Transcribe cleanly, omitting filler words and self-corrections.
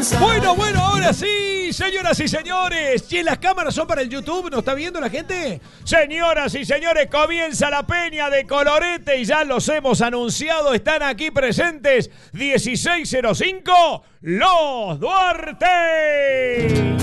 Bueno, ahora sí, señoras y señores. ¿Y las cámaras son para el YouTube? ¿Nos está viendo la gente? Señoras y señores, comienza la peña de Colorete y ya los hemos anunciado. Están aquí presentes 1605, Los Duarte.